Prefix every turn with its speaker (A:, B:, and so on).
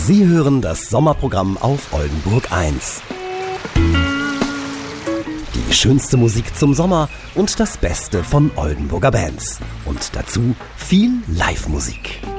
A: Sie hören das Sommerprogramm auf Oldenburg 1. Die schönste Musik zum Sommer und das Beste von Oldenburger Bands. Und dazu viel Live-Musik.